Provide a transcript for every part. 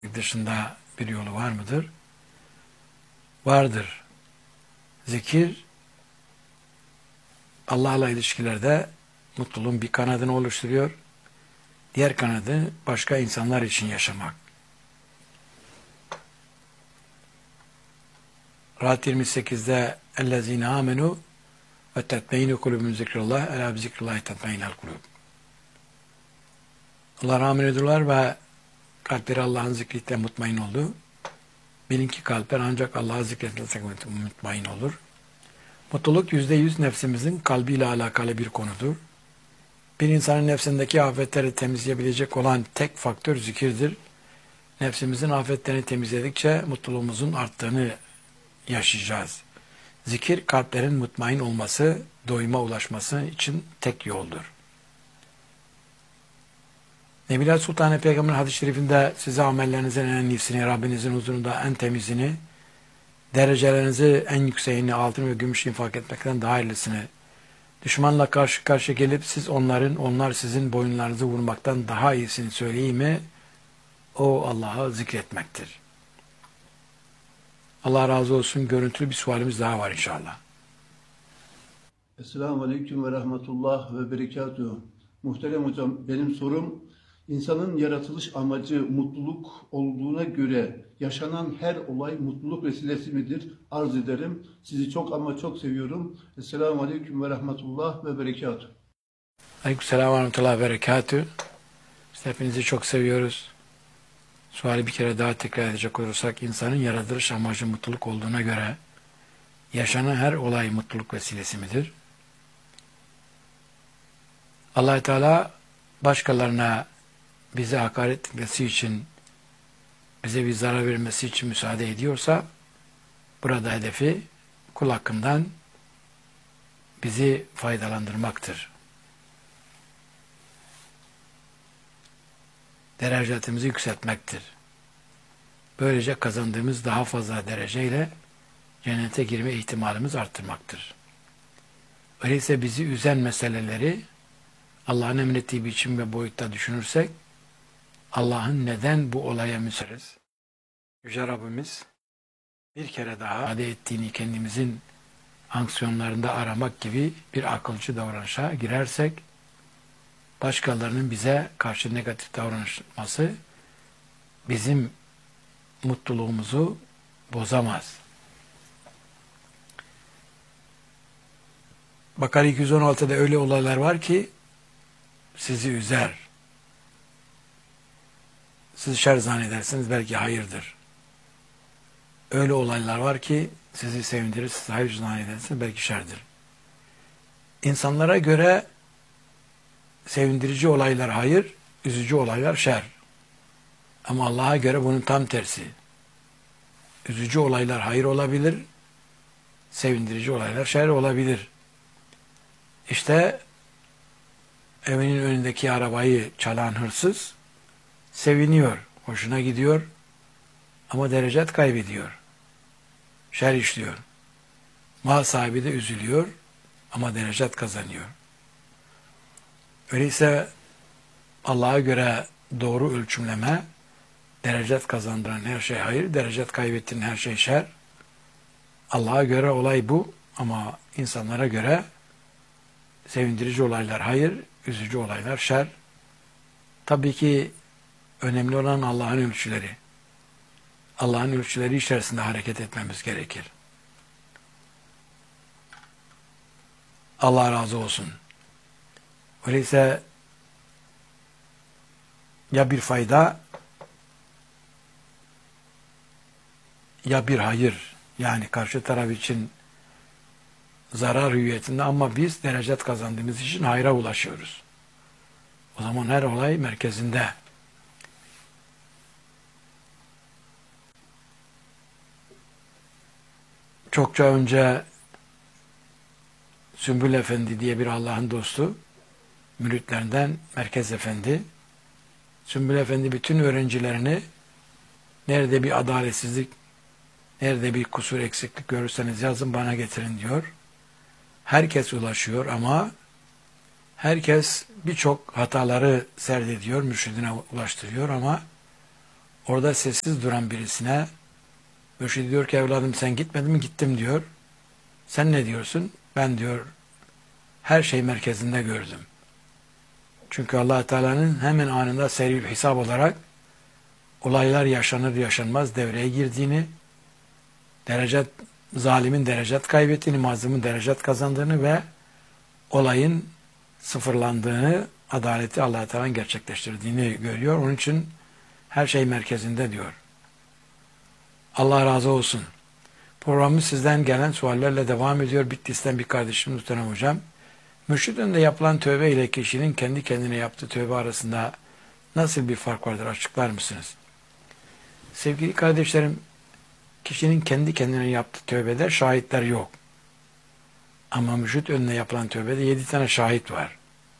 dışında bir yolu var mıdır? Vardır. Zikir, Allah'la ilişkilerde mutluluğun bir kanadını oluşturuyor. Diğer kanadı başka insanlar için yaşamak. Rahat 28'de اَلَّذ۪ينَ آمَنُوا وَتَتْمَيْنُ قُلُوبُهُمْ ذِكْرَ اللّٰهِ اَلَا بِذِكْرِ اللّٰهِ تَطْمَئِنُّ الْقُلُوبُ. Allah'a rağmen ediyorlar ve kalpleri Allah'ın zikriyle mutmain oldu. Bilin ki kalpler ancak Allah'ı zikretmekle mutmain olur. Mutluluk %100 nefsimizin kalbiyle alakalı bir konudur. Bir insanın nefsindeki afetleri temizleyebilecek olan tek faktör zikirdir. Nefsimizin afetlerini temizledikçe mutluluğumuzun arttığını yaşayacağız. Zikir, kalplerin mutmain olması, doyuma ulaşması için tek yoldur. Nebiler Sultan Peygamber'in hadis-i şerifinde size amellerinizin en iyisini, Rabbinizin huzurunda en temizini, derecelerinizi en yükseğini, altın ve gümüş infak etmekten daha hayırlısını, düşmanla karşı karşıya gelip siz onların, onlar sizin boyunlarınızı vurmaktan daha iyisini söyleyeyim mi? O Allah'ı zikretmektir. Allah razı olsun. Görüntülü bir sualimiz daha var inşallah. Esselamu Aleyküm ve Rahmetullah ve Berekatuhu. Muhterem hocam, benim sorum, insanın yaratılış amacı mutluluk olduğuna göre yaşanan her olay mutluluk vesilesi midir? Arz ederim. Sizi çok ama çok seviyorum. Esselamu Aleyküm ve Rahmetullah ve Berekatuhu. Aleykümselam ve Rahmetullah ve Berekatuhu. Biz hepinizi çok seviyoruz. Suali bir kere daha tekrar edecek olursak, insanın yaratılış amacı mutluluk olduğuna göre yaşanan her olay mutluluk vesilesi midir? Allah-u Teala başkalarına bize hakaret etmesi için, bize bir zarar vermesi için müsaade ediyorsa, burada hedefi kul hakkından bizi faydalandırmaktır. Derecatimizi yükseltmektir. Böylece kazandığımız daha fazla dereceyle cennete girme ihtimalimiz arttırmaktır. Öyleyse bizi üzen meseleleri Allah'ın emrettiği biçim ve boyutta düşünürsek, Allah'ın neden bu olaya müsairiz? Yüce Rabbimiz bir kere daha ifade ettiğini kendimizin aksiyonlarında aramak gibi bir akılcı davranışa girersek, başkalarının bize karşı negatif davranması bizim mutluluğumuzu bozamaz. Bakara 216'da öyle olaylar var ki sizi üzer. Siz şer zannedersiniz, belki hayırdır. Öyle olaylar var ki sizi sevindirir, siz hayır zannedersiniz, belki şerdir. İnsanlara göre sevindirici olaylar hayır, üzücü olaylar şer. Ama Allah'a göre bunun tam tersi. Üzücü olaylar hayır olabilir, sevindirici olaylar şer olabilir. İşte evinin önündeki arabayı çalan hırsız seviniyor, hoşuna gidiyor ama derecet kaybediyor. Şer işliyor. Mal sahibi de üzülüyor ama derecet kazanıyor. Öyleyse Allah'a göre doğru ölçümleme, derecet kazandıran her şey hayır, derecet kaybettiğin her şey şer. Allah'a göre olay bu ama insanlara göre sevindirici olaylar hayır, üzücü olaylar şer. Tabii ki önemli olan Allah'ın ölçüleri. Allah'ın ölçüleri içerisinde hareket etmemiz gerekir. Allah razı olsun. Öyleyse ya bir fayda ya bir hayır, yani karşı taraf için zarar hüviyetinde ama biz derecet kazandığımız için hayra ulaşıyoruz. O zaman her olay merkezinde. Çokça önce Sümbül Efendi diye bir Allah'ın dostu, müritlerinden Merkez Efendi, Sümbül Efendi bütün öğrencilerini nerede bir adaletsizlik, nerede bir kusur, eksiklik görürseniz yazın bana getirin diyor. Herkes ulaşıyor ama herkes birçok hataları serdediyor, mürşidine ulaştırıyor ama orada sessiz duran birisine mürşid diyor ki evladım sen gitmedin mi? Gittim diyor. Sen ne diyorsun? Ben diyor her şey merkezinde gördüm. Çünkü Allah Teala'nın hemen anında serîül hesap olarak olaylar yaşanır yaşanmaz devreye girdiğini, zalimin derecat kaybettiğini, mazlumun derecat kazandığını ve olayın sıfırlandığını, adaleti Allah Teala'nın gerçekleştirdiğini görüyor. Onun için her şey merkezinde diyor. Allah razı olsun. Programımız sizden gelen suallerle devam ediyor. Bitlis'ten bir kardeşim Muhterem Hocam. Mürşid önünde yapılan tövbe ile kişinin kendi kendine yaptığı tövbe arasında nasıl bir fark vardır? Açıklar mısınız? Sevgili kardeşlerim, kişinin kendi kendine yaptığı tövbede şahitler yok. Ama mürşid önüne yapılan tövbede 7 tane şahit var.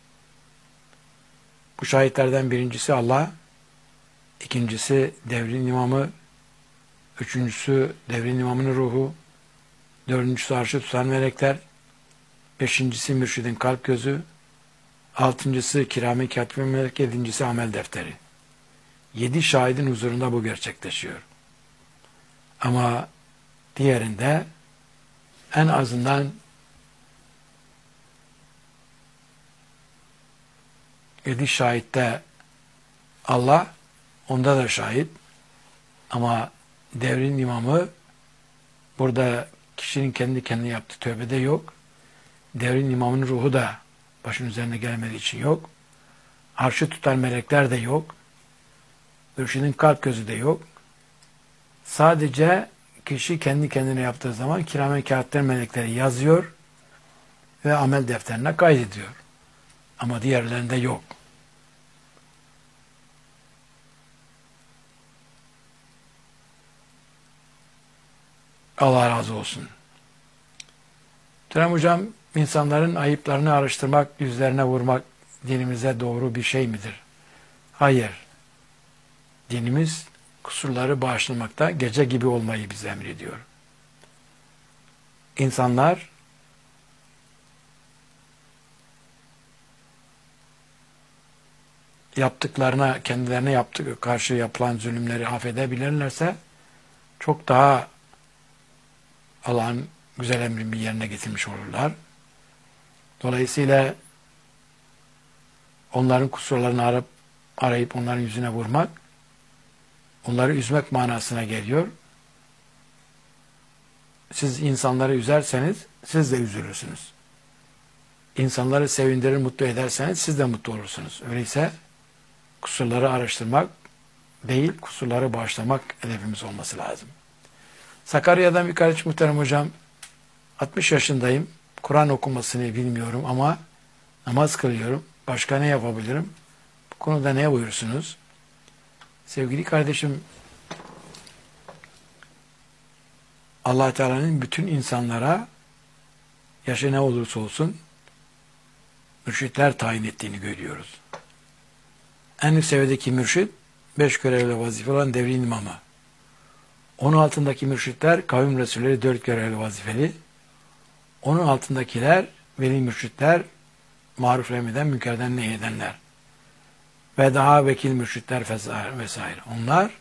Bu şahitlerden birincisi Allah, ikincisi devrin imamı, üçüncüsü devrin imamının ruhu, dördüncüsü arşı tutan melekler, beşincisi mürşidin kalp gözü, altıncısı kirâme kâtibîn melek, yedincisi amel defteri. 7 şahidin huzurunda bu gerçekleşiyor. Ama diğerinde en azından 7 şahitte Allah, onda da şahit. Ama devrin imamı burada kişinin kendi kendine yaptığı tövbede yok. Devrin imamının ruhu da başın üzerine gelmediği için yok. Arşı tutan melekler de yok. Mürşidin kalp gözü de yok. Sadece kişi kendi kendine yaptığı zaman kirâme kâtibîn melekleri yazıyor ve amel defterine kaydediyor. Ama diğerlerinde yok. Allah razı olsun. Muhterem Hocam, insanların ayıplarını araştırmak, yüzlerine vurmak dinimize doğru bir şey midir? Hayır. Dinimiz kusurları bağışlamakta gece gibi olmayı bize emrediyor. İnsanlar yaptıklarına, kendilerine karşı yapılan zulümleri affedebilirlerse çok daha Allah'ın güzel emrini yerine getirmiş olurlar. Dolayısıyla onların kusurlarını arayıp onların yüzüne vurmak, onları üzmek manasına geliyor. Siz insanları üzerseniz siz de üzülürsünüz. İnsanları sevindirir, mutlu ederseniz siz de mutlu olursunuz. Öyleyse kusurları araştırmak değil, kusurları bağışlamak hedefimiz olması lazım. Sakarya'dan bir kardeş Muhterem Hocam, 60 yaşındayım, Kur'an okumasını bilmiyorum ama namaz kılıyorum. Başka ne yapabilirim? Bu konuda ne buyursunuz? Sevgili kardeşim, Allah Teala'nın bütün insanlara yaşı ne olursa olsun mürşitler tayin ettiğini görüyoruz. En üst seviyedeki mürşit 5 görevli vazife olan devrin imamı. Onun altındaki mürşitler kavim resulleri 4 görevli vazifeli. Onun altındakiler veli mürşitler, maruf emreden, münkerden nehyedenler. Ve daha vekil mürşitler vesaire. Onlar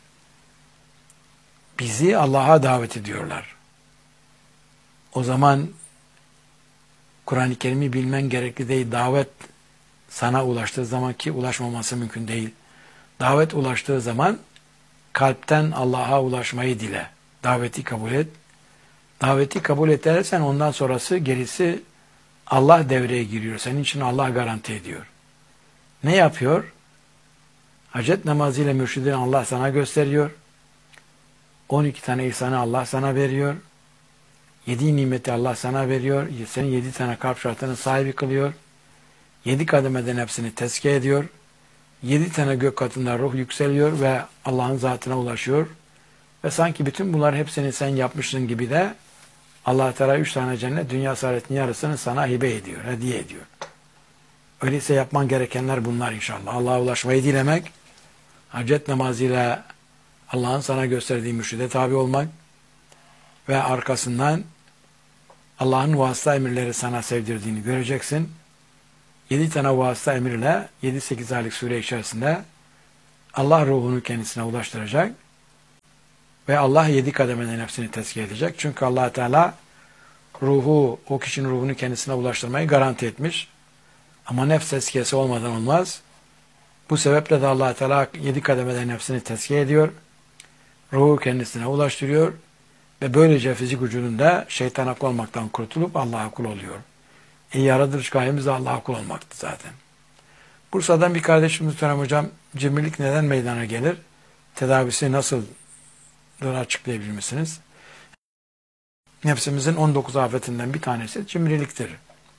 bizi Allah'a davet ediyorlar. O zaman Kur'an-ı Kerim'i bilmen gerekli değil. Davet sana ulaştığı zaman, ki ulaşmaması mümkün değil. Davet ulaştığı zaman kalpten Allah'a ulaşmayı dile. Daveti kabul et. Daveti kabul edersen ondan sonrası, gerisi Allah devreye giriyor. Senin için Allah garanti ediyor. Ne yapıyor? Hacet namazıyla mürşidini Allah sana gösteriyor. 12 tane ihsanı Allah sana veriyor. 7 nimeti Allah sana veriyor. Seni 7 tane kalp şartının sahibi kılıyor. 7 kademeden hepsini tezkiye ediyor. 7 tane gök katında ruh yükseliyor ve Allah'ın zatına ulaşıyor. Ve sanki bütün bunlar hepsini sen yapmışsın gibi de Allah Teala 3 tane cennet, dünya saadetin yarısını sana hibe ediyor, hediye ediyor. Öyleyse yapman gerekenler bunlar inşallah. Allah'a ulaşmayı dilemek, hacet namazıyla Allah'ın sana gösterdiği mürşide tabi olmak ve arkasından Allah'ın vasıta emirleri sana sevdirdiğini göreceksin. 7 tane vasıta emirle 7-8 aylık süre içerisinde Allah ruhunu kendisine ulaştıracak ve Allah 7 kademede nefsini tezkiye edecek. Çünkü Allah Teala ruhu, o kişinin ruhunu kendisine ulaştırmayı garanti etmiş. Ama nefs tezkiyesi olmadan olmaz. Bu sebeple de Allah Teala 7 kademede nefsini tezkiye ediyor. Ruhu kendisine ulaştırıyor ve böylece fizik vücudunda şeytana kul olmaktan kurtulup Allah'a kul oluyor. Yaratılış gayemiz de Allah'a kul olmaktı zaten. Bursa'dan bir kardeşimiz Muhterem Hocam, cimrilik neden meydana gelir? Tedavisi nasıl açıklayabilir misiniz? Nefsimizin 19 afetinden bir tanesi cimriliktir.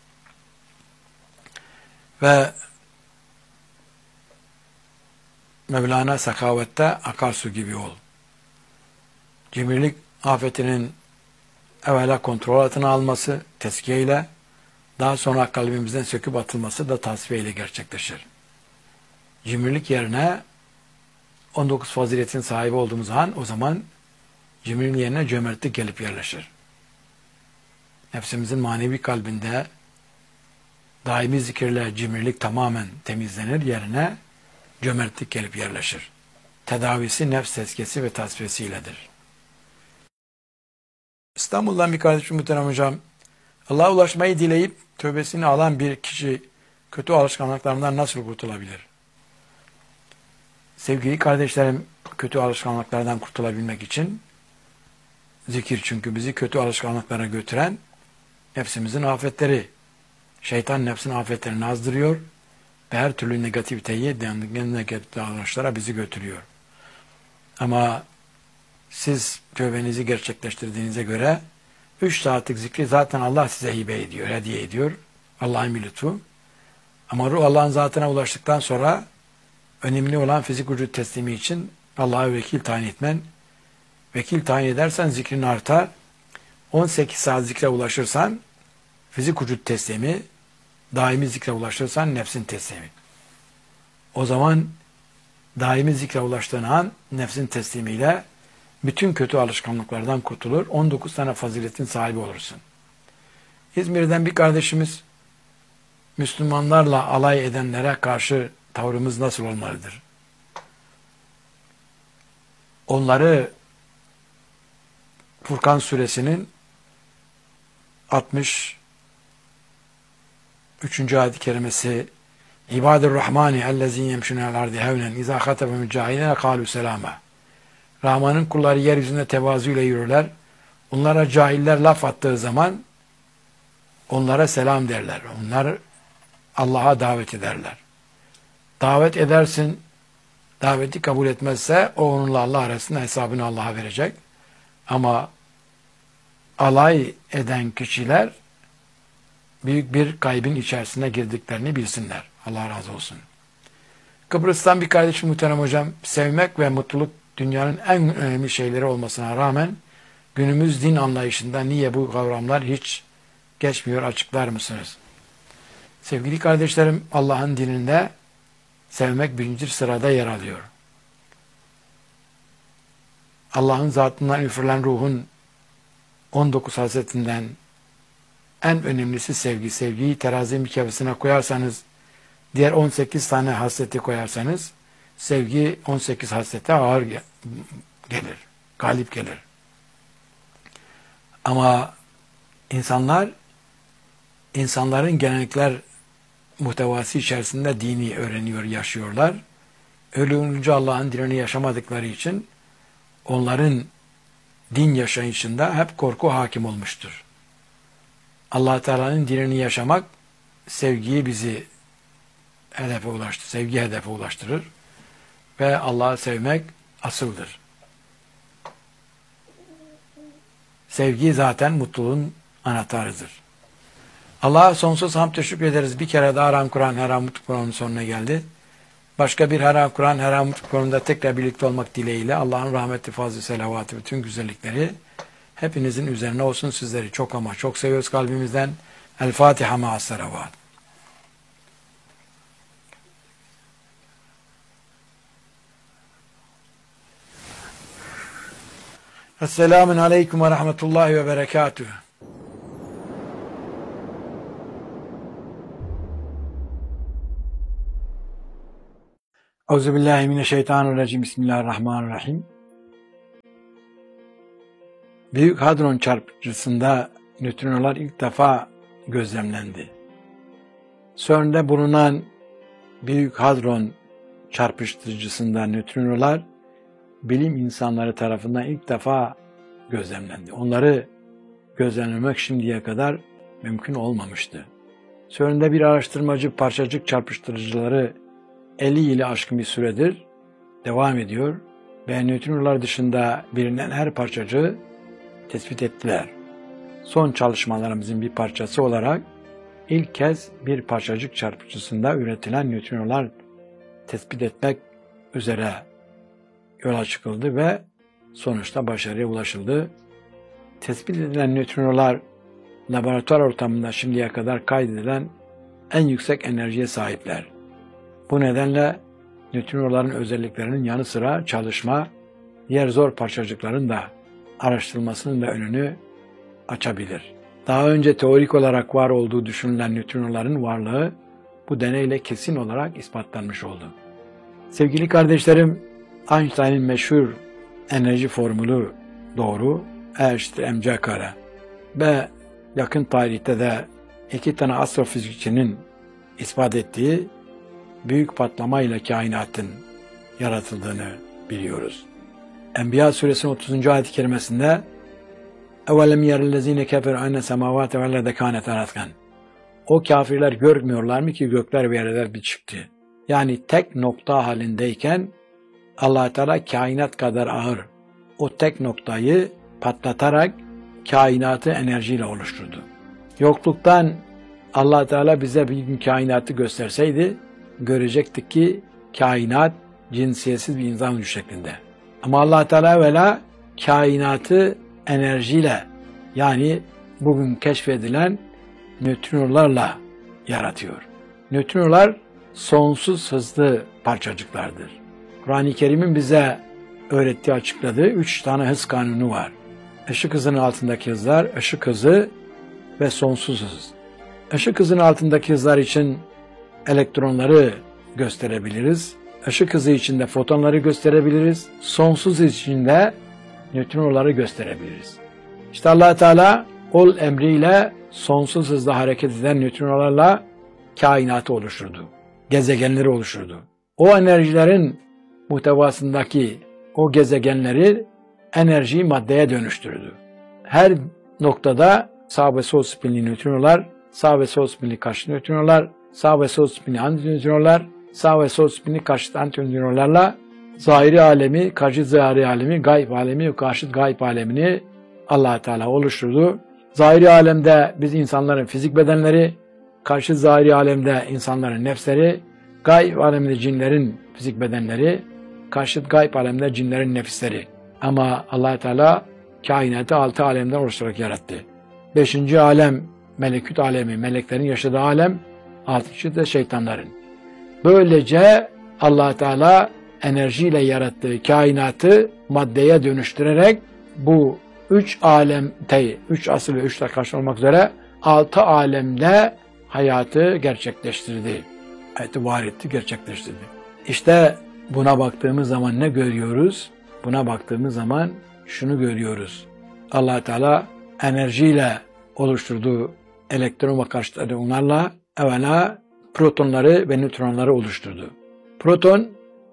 Ve Mevlana sakavette akarsu gibi ol. Cimrilik afetinin evvela kontrol altına alması, tezkiye ile, daha sonra kalbimizden söküp atılması da tasfiye ile gerçekleşir. Cimrilik yerine 19 faziletin sahibi olduğumuz an, o zaman cimriliğin yerine cömertlik gelip yerleşir. Nefsimizin manevi kalbinde daimi zikirle cimrilik tamamen temizlenir, yerine cömertlik gelip yerleşir. Tedavisi nefs tezkiyesi ve tasfiyesiyledir. İstanbul'dan bir kardeşim Muhterem Hocam, Allah'a ulaşmayı dileyip tövbesini alan bir kişi kötü alışkanlıklarından nasıl kurtulabilir? Sevgili kardeşlerim, kötü alışkanlıklardan kurtulabilmek için zikir, çünkü bizi kötü alışkanlıklara götüren nefsimizin afetleri. Şeytan nefsin afetlerini azdırıyor ve her türlü negativiteyi, negatif davranışlara bizi götürüyor. Ama siz tövbenizi gerçekleştirdiğinize göre 3 saatlik zikri zaten Allah size hibe ediyor, hediye ediyor. Allah'ın bir lütfu. Ama ruh Allah'ın zatına ulaştıktan sonra önemli olan fizik vücut teslimi için Allah'a vekil tayin etmen. Vekil tayin edersen zikrin artar. 18 saat zikre ulaşırsan fizik vücut teslimi, daimi zikre ulaşırsan nefsin teslimi. O zaman daimi zikre ulaştığın an nefsin teslimiyle bütün kötü alışkanlıklardan kurtulur. 19 tane faziletin sahibi olursun. İzmir'den bir kardeşimiz, Müslümanlarla alay edenlere karşı tavrımız nasıl olmalıdır? Onları Furkan suresinin 63. ayet-i kerimesi İbadur Rahmani ellezîn yemşûne alel-ardi hevnen izâ hatebehumul cahilîne kâlû selâma. Rahman'ın kulları yeryüzünde tevazuyla yürürler. Onlara cahiller laf attığı zaman onlara selam derler. Onlar Allah'a davet ederler. Davet edersin, daveti kabul etmezse o onunla Allah arasında hesabını Allah'a verecek. Ama alay eden kişiler büyük bir kaybın içerisine girdiklerini bilsinler. Allah razı olsun. Kıbrıs'tan bir kardeşim Muhterem Hocam, sevmek ve mutluluk dünyanın en önemli şeyleri olmasına rağmen günümüz din anlayışında niye bu kavramlar hiç geçmiyor, açıklar mısınız? Sevgili kardeşlerim, Allah'ın dininde sevmek birinci sırada yer alıyor. Allah'ın zatından üfürülen ruhun 19 hasretinden en önemlisi sevgi. Sevgiyi terazi mikabesine koyarsanız, diğer 18 tane hasreti koyarsanız, sevgi 18 hasrete ağır gelir, galip gelir. Ama insanların gelenekler muhtevası içerisinde dini öğreniyor, yaşıyorlar. Ölünce Allah'ın dinini yaşamadıkları için onların din yaşayışında hep korku hakim olmuştur. Allah Teala'nın dinini yaşamak sevgiyi bizi sevgi hedefe ulaştırır ve Allah'ı sevmek asıldır. Sevgi zaten mutluluğun anahtarıdır. Allah'a sonsuz hamd teşekkür ederiz. Bir kere daha Haram Kur'an, Haram Mutlu Kur'an'ın sonuna geldi. Başka bir Haram Kur'an, Haram Mutlu Kur'an'da tekrar birlikte olmak dileğiyle Allah'ın rahmeti, fazlı, selavatı, bütün güzellikleri hepinizin üzerine olsun. Sizleri çok ama çok seviyoruz kalbimizden. El Fatiha ma'as-salavat. Esselamun aleyküm ve rahmetullahi ve berekatuhu. Euzubillahimineşşeytanirracim. Bismillahirrahmanirrahim. Büyük Hadron çarpıcısında nötrinolar ilk defa gözlemlendi. CERN'de bulunan Büyük Hadron çarpıcısında nötrinolar bilim insanları tarafından ilk defa gözlemlendi. Onları gözlemlemek şimdiye kadar mümkün olmamıştı. CERN'de bir araştırmacı parçacık çarpıştırıcıları 50 yılı aşkın bir süredir devam ediyor ve nötrinolar dışında bilinen her parçacığı tespit ettiler. Son çalışmalarımızın bir parçası olarak ilk kez bir parçacık çarpıcısında üretilen nötrinolar tespit etmek üzere yola çıkıldı ve sonuçta başarıya ulaşıldı. Tespit edilen nötrinolar laboratuvar ortamında şimdiye kadar kaydedilen en yüksek enerjiye sahipler. Bu nedenle nötrinoların özelliklerinin yanı sıra çalışma, diğer zor parçacıkların da araştırılmasının da önünü açabilir. Daha önce teorik olarak var olduğu düşünülen nötrinoların varlığı bu deneyle kesin olarak ispatlanmış oldu. Sevgili kardeşlerim, Einstein'ın meşhur enerji formülü doğru, E=mc². Ve yakın tarihte de iki tane astrofizikçinin ispat ettiği büyük patlamayla kainatın yaratıldığını biliyoruz. Enbiya suresinin 30. ayet-i kerimesinde اَوَلَمْ يَرَ الَّذ۪ينَ كَفَرُوا اَنَّ سَمَاوَاتَ وَالْاَرْضَ كَانَتَا رَتْقًا. O kafirler görmüyorlar mı ki gökler ve yerler bir çıktı. Yani tek nokta halindeyken Allah Teala kainat kadar ağır o tek noktayı patlatarak kainatı enerjiyle oluşturdu. Yokluktan Allah Teala bize bir gün kainatı gösterseydi görecektik ki kainat cinsiyetsiz bir insan vücudu şeklinde. Ama Allah Teala evvela kainatı enerjiyle, yani bugün keşfedilen nötrinolarla yaratıyor. Nötrinolar sonsuz hızlı parçacıklardır. Kur'an-ı Kerim'in bize öğrettiği, açıkladığı 3 tane hız kanunu var. Işık hızının altındaki hızlar, ışık hızı ve sonsuz hız. Işık hızının altındaki hızlar için elektronları gösterebiliriz. Işık hızı içinde fotonları gösterebiliriz. Sonsuz hız içinde nötrinoları gösterebiliriz. İşte Allah Teala ol emriyle sonsuz hızla hareket eden nötrinolarla kainatı oluşturdu. Gezegenleri oluşturdu. O enerjilerin muhtevasındaki o gezegenleri enerjiyi maddeye dönüştürdü. Her noktada sağ ve sol spinli nötrinolar, sağ ve sol spinli karşıt nötrinolar, sağ ve sol spinli antinötrinolar, sağ ve sol spinli karşıt antinötrinolarla zahiri alemi, karşıt zahiri alemi, gayb alemi ve karşıt gayb alemini Allah Teala oluşturdu. Zahiri alemde biz insanların fizik bedenleri, karşıt zahiri alemde insanların nefsleri, gayb alemde cinlerin fizik bedenleri, karşıt gayb alemde cinlerin nefisleri. Ama Allah Teala kainatı 6 alemden oluşturarak yarattı. 5. alem melekut alemi, meleklerin yaşadığı alem, 6. da şeytanların. Böylece Allah Teala enerjiyle yarattığı kainatı maddeye dönüştürerek bu 3 alemde, 3 asıl ve 3 karşı olmak üzere 6 alemde hayatı gerçekleştirdi. Hayatı var etti, gerçekleştirdi. İşte buna baktığımız zaman ne görüyoruz? Buna baktığımız zaman şunu görüyoruz. Allah Teala enerjiyle oluşturduğu elektron ve karşıt onlarla evvela protonları ve nötronları oluşturdu. Proton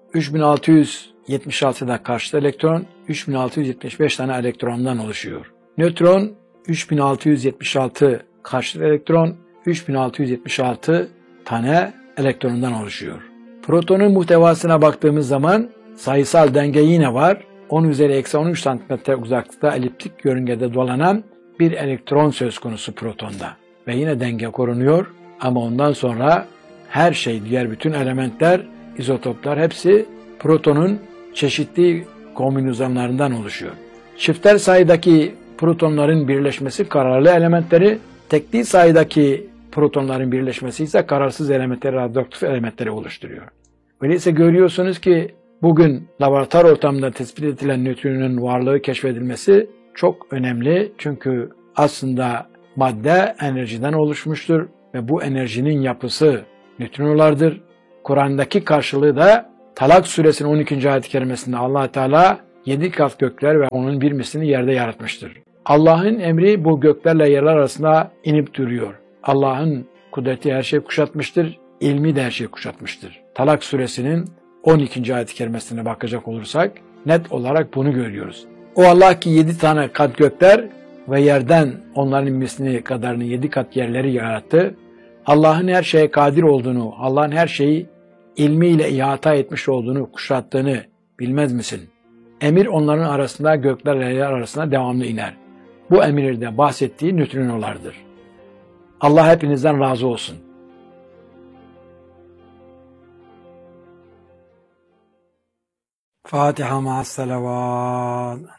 3676'da karşıt elektron, 3675 tane elektrondan oluşuyor. Nötron 3676 karşıt elektron, 3676 tane elektrondan oluşuyor. Protonun muhtevasına baktığımız zaman sayısal denge yine var. 10 üzeri eksi 13 cm uzaklıkta eliptik yörüngede dolanan bir elektron söz konusu protonda. Ve yine denge korunuyor ama ondan sonra her şey, diğer bütün elementler, izotoplar hepsi protonun çeşitli kombinasyonlarından oluşuyor. Çifter sayıdaki protonların birleşmesi kararlı elementleri, tekli sayıdaki protonların birleşmesi ise kararsız elementleri, radyoaktif elementleri oluşturuyor. Öyleyse görüyorsunuz ki bugün laboratuvar ortamında tespit edilen nötronun varlığı keşfedilmesi çok önemli. Çünkü aslında madde enerjiden oluşmuştur ve bu enerjinin yapısı nötrinolardır. Kur'an'daki karşılığı da Talak suresinin 12. ayet-i kerimesinde Allah Teala 7 kat gökler ve onun bir mislini yerde yaratmıştır. Allah'ın emri bu göklerle yerler arasında inip duruyor. Allah'ın kudreti her şeyi kuşatmıştır, ilmi de her şeyi kuşatmıştır. Talak suresinin 12. ayet-i kerimesine bakacak olursak net olarak bunu görüyoruz. O Allah ki 7 tane kat gökler ve yerden onların mislini kadarını 7 kat yerleri yarattı. Allah'ın her şeye kadir olduğunu, Allah'ın her şeyi ilmiyle ihata etmiş olduğunu, kuşattığını bilmez misin? Emir onların arasında, göklerle yer arasında devamlı iner. Bu emirde bahsettiği nötrinolardır. Allah hepinizden razı olsun. Fatiha ma'as salavat.